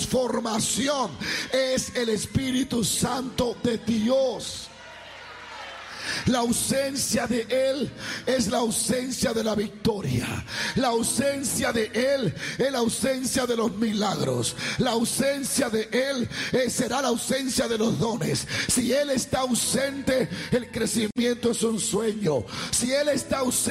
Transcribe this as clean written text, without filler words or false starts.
transformación es el Espíritu Santo de Dios. La ausencia de Él es la ausencia de la victoria. La ausencia de Él es la ausencia de los milagros. La ausencia de Él será la ausencia de los dones. Si Él está ausente, el crecimiento es un sueño. Si Él está ausente,